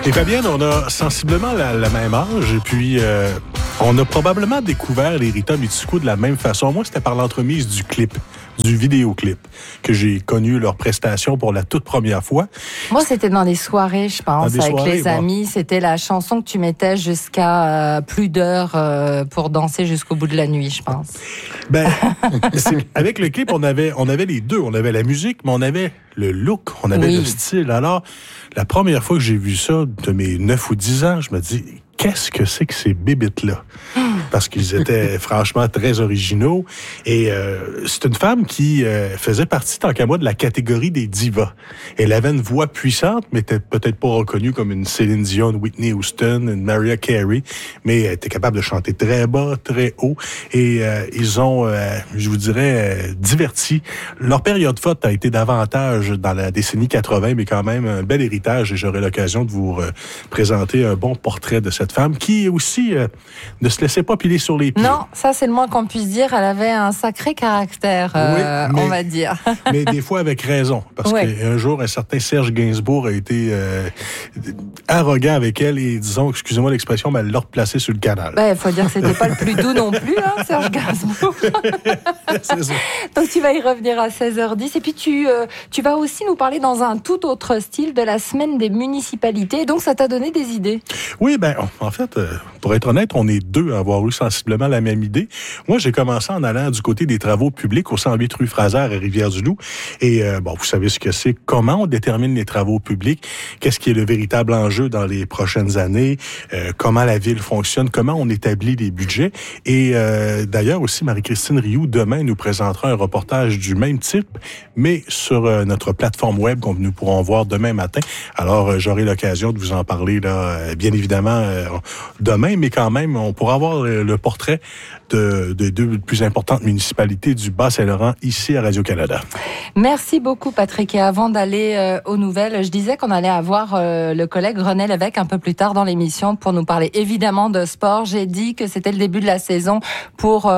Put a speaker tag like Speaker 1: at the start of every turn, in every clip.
Speaker 1: Et Fabienne, on a sensiblement le même âge et puis on a probablement découvert les Rita Mitsuko de la même façon. Moi, c'était par l'entremise du clip, du vidéoclip, que j'ai connu leur prestation pour la toute première fois.
Speaker 2: Moi, c'était dans les soirées, je pense, avec soirées, les amis. C'était la chanson que tu mettais jusqu'à plus d'heures pour danser jusqu'au bout de la nuit, je pense.
Speaker 1: Ben, avec le clip, on avait les deux. On avait la musique, mais on avait le look, on avait le style. Alors, la première fois que j'ai vu ça, de mes 9 ou 10 ans, je me dis, qu'est-ce que c'est que ces bébites-là? Parce qu'ils étaient franchement très originaux. Et c'est une femme qui faisait partie, tant qu'à moi, de la catégorie des divas. Elle avait une voix puissante, mais était peut-être pas reconnue comme une Céline Dion, Whitney Houston, une Mariah Carey. Mais elle était capable de chanter très bas, très haut. Et ils ont, je vous dirais, diverti. Leur période forte a été davantage dans la décennie 80, mais quand même un bel héritage. Et j'aurai l'occasion de vous présenter un bon portrait de cette femme qui aussi ne se laissait pas piler sur les pieds.
Speaker 2: Non, ça c'est le moins qu'on puisse dire. Elle avait un sacré caractère, on va dire.
Speaker 1: Mais des fois avec raison. Parce qu'un jour, un certain Serge Gainsbourg a été arrogant avec elle et, disons, excusez-moi l'expression, mais elle l'a replacé sur le canal.
Speaker 2: Il faut dire que c'était pas le plus doux non plus, hein, Serge Gainsbourg.
Speaker 1: C'est ça.
Speaker 2: Donc tu vas y revenir à 16h10. Et puis tu vas aussi nous parler dans un tout autre style de la semaine des municipalités. Donc ça t'a donné des idées?
Speaker 1: Oui, en fait, pour être honnête, on est deux à avoir eu sensiblement la même idée. Moi, j'ai commencé en allant du côté des travaux publics au 108 rue Fraser à Rivière-du-Loup. Et vous savez ce que c'est, comment on détermine les travaux publics, qu'est-ce qui est le véritable enjeu dans les prochaines années, comment la ville fonctionne, comment on établit les budgets. Et d'ailleurs aussi, Marie-Christine Rioux, demain, nous présentera un reportage du même type, mais sur notre plateforme web qu'on nous pourrons voir demain matin. Alors, j'aurai l'occasion de vous en parler, là, bien évidemment, demain, mais quand même, on pourra avoir le portrait de deux plus importantes municipalités du Bas-Saint-Laurent ici à Radio-Canada.
Speaker 2: Merci beaucoup, Patrick. Et avant d'aller aux nouvelles, je disais qu'on allait avoir le collègue René Lévesque un peu plus tard dans l'émission pour nous parler évidemment de sport. J'ai dit que c'était le début de la saison pour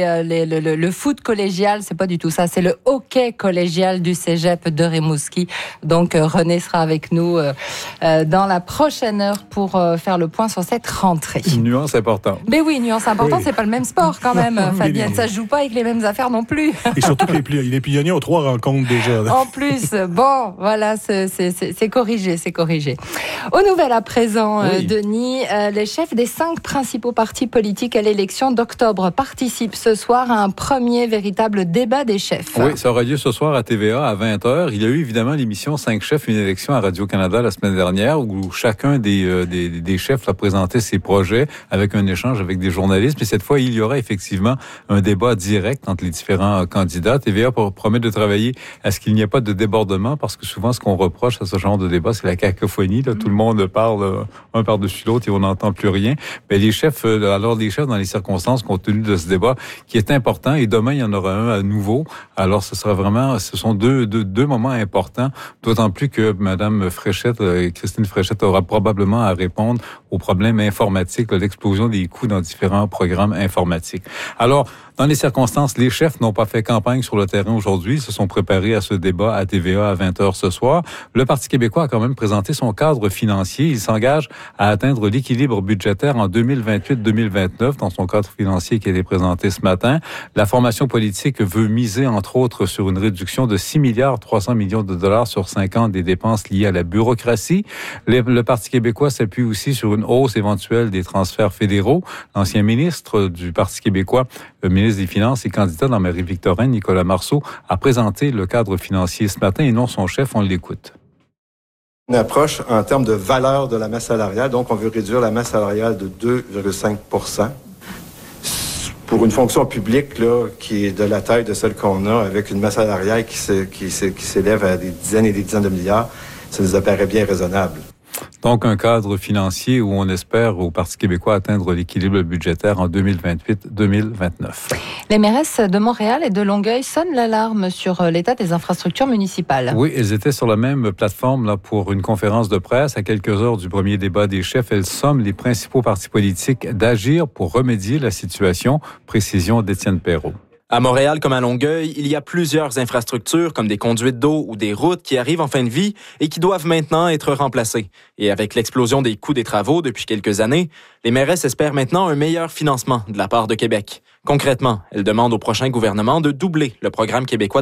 Speaker 2: le foot collégial. C'est pas du tout ça. C'est le hockey collégial du cégep de Rimouski. Donc, René sera avec nous dans la prochaine heure pour faire le point sur cette rentrée.
Speaker 3: Une nuance importante.
Speaker 2: Mais oui, nuance importante, c'est pas le même sport quand même, Fabienne. Ça se joue pas avec les mêmes affaires non plus.
Speaker 1: Et surtout que les pionniers ont 3 rencontres déjà.
Speaker 2: En plus, bon, voilà, c'est corrigé, c'est corrigé. Aux nouvelles à présent, Denis, les chefs des 5 principaux partis politiques à l'élection d'octobre participent ce soir à un premier véritable débat des chefs.
Speaker 3: Oui, ça aura lieu ce soir à TVA à 20h. Il y a eu évidemment l'émission 5 chefs, une élection à Radio-Canada la semaine dernière où chacun des chefs a présenté ses projets avec un échange avec des journalistes. Mais cette fois, il y aura effectivement un débat direct entre les différents candidats. TVA promet de travailler à ce qu'il n'y ait pas de débordement parce que souvent, ce qu'on reproche à ce genre de débat, c'est la cacophonie. Là. Tout le monde parle un par-dessus l'autre et on n'entend plus rien. Mais les chefs, dans les circonstances compte tenu de ce débat qui est important et demain, il y en aura un à nouveau. Alors, ce sont deux moments importants, d'autant plus que Mme Fréchette, Christine Fréchette aura probablement à répondre aux problèmes informatiques, l'explosion des coûts dans différents programmes informatiques. Alors, dans les circonstances, les chefs n'ont pas fait campagne sur le terrain aujourd'hui. Ils se sont préparés à ce débat à TVA à 20h ce soir. Le Parti québécois a quand même présenté son cadre financier. Il s'engage à atteindre l'équilibre budgétaire en 2028-2029 dans son cadre financier qui a été présenté ce matin. La formation politique veut miser, entre autres, sur une réduction de 6,3 milliards de dollars sur 5 ans des dépenses liées à la bureaucratie. Le Parti québécois s'appuie aussi sur une hausse éventuelle des transferts fédéraux. L'ancien ministre du Parti québécois, le ministre des Finances et candidat dans Marie-Victorine, Nicolas Marceau, a présenté le cadre financier ce matin et non son chef. On l'écoute.
Speaker 4: Une approche en termes de valeur de la masse salariale. Donc, on veut réduire la masse salariale de 2,5 pour une fonction publique là, qui est de la taille de celle qu'on a, avec une masse salariale qui s'élève à des dizaines et des dizaines de milliards. Ça nous apparaît bien raisonnable.
Speaker 3: Donc, un cadre financier où on espère au Parti québécois atteindre l'équilibre budgétaire en 2028-2029.
Speaker 2: Les mairesses de Montréal et de Longueuil sonnent l'alarme sur l'état des infrastructures municipales.
Speaker 3: Oui, elles étaient sur la même plateforme là, pour une conférence de presse. À quelques heures du premier débat des chefs, elles somment les principaux partis politiques d'agir pour remédier à la situation. Précision d'Étienne Perrault.
Speaker 5: À Montréal comme à Longueuil, il y a plusieurs infrastructures comme des conduites d'eau ou des routes qui arrivent en fin de vie et qui doivent maintenant être remplacées. Et avec l'explosion des coûts des travaux depuis quelques années, les mairesses espèrent maintenant un meilleur financement de la part de Québec. Concrètement, elles demandent au prochain gouvernement de doubler le programme québécois